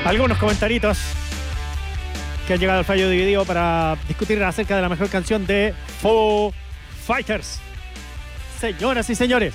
Algunos comentaritos que han llegado al fallo dividido para discutir acerca de la mejor canción de Foo Fighters. Señoras y señores,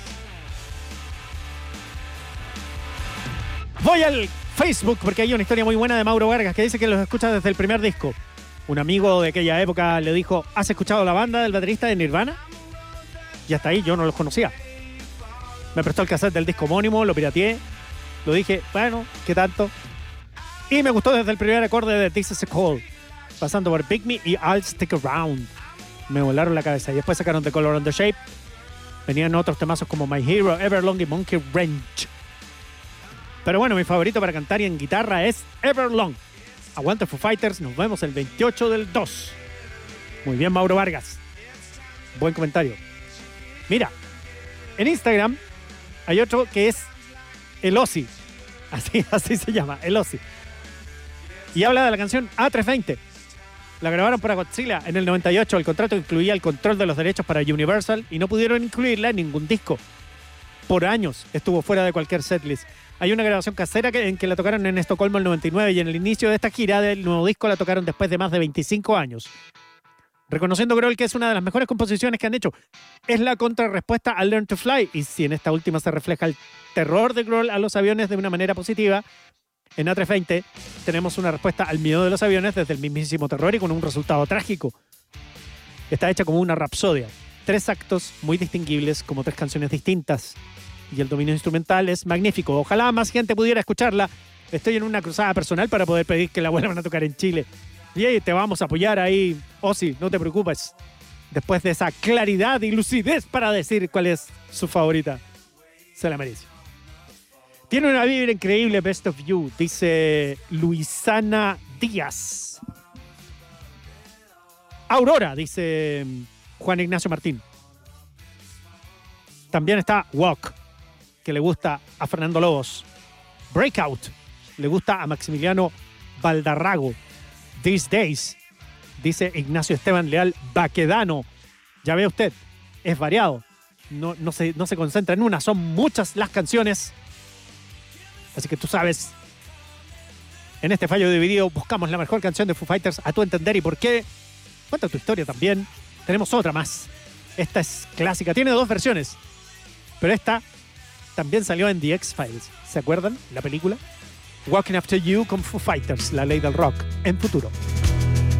voy al Facebook porque hay una historia muy buena de Mauro Vargas que dice que los escucha desde el primer disco. Un amigo de aquella época le dijo: ¿has escuchado la banda del baterista de Nirvana? Y hasta ahí yo no los conocía. Me prestó el cassette del disco homónimo, lo pirateé, lo dije, bueno, ¿qué tanto? Y me gustó desde el primer acorde de This Is a Call, pasando por Pick Me y I'll Stick Around. Me volaron la cabeza. Y después sacaron The Color and the Shape. Venían otros temazos como My Hero, Everlong y Monkey Wrench. Pero bueno, mi favorito para cantar y en guitarra es Everlong. Aguante Foo Fighters, nos vemos el 28 del 2. Muy bien, Mauro Vargas. Buen comentario. Mira, en Instagram hay otro que es el Ozzy. Así se llama, el Ozzy. Y habla de la canción A320. La grabaron para Godzilla en el 98. El contrato incluía el control de los derechos para Universal y no pudieron incluirla en ningún disco. Por años estuvo fuera de cualquier setlist. Hay una grabación casera en que la tocaron en Estocolmo el 99 y en el inicio de esta gira del nuevo disco la tocaron después de más de 25 años. Reconociendo Grohl que es una de las mejores composiciones que han hecho. Es la contrarrespuesta a Learn to Fly, y si en esta última se refleja el terror de Grohl a los aviones de una manera positiva, en A320 tenemos una respuesta al miedo de los aviones desde el mismísimo terror y con un resultado trágico. Está hecha como una rapsodia. 3 actos muy distinguibles, como 3 canciones distintas. Y el dominio instrumental es magnífico. Ojalá más gente pudiera escucharla. Estoy en una cruzada personal para poder pedir que la vuelvan a tocar en Chile. Y te vamos a apoyar ahí, Ozzy, no te preocupes. Después de esa claridad y lucidez para decir cuál es su favorita. Se la merece. Tiene una vibra increíble, Best of You, dice Luisana Díaz. Aurora, dice Juan Ignacio Martín. También está Walk, que le gusta a Fernando Lobos. Breakout, le gusta a Maximiliano Valdarrago. These Days, dice Ignacio Esteban Leal Baquedano. Ya ve usted, es variado. No se concentra en una, son muchas las canciones. Así que tú sabes, en este fallo dividido buscamos la mejor canción de Foo Fighters a tu entender y por qué. Cuenta tu historia también. Tenemos otra más. Esta es clásica, tiene 2 versiones. Pero esta también salió en The X-Files. ¿Se acuerdan? La película. Walking After You con Foo Fighters, la ley del rock, en Futuro.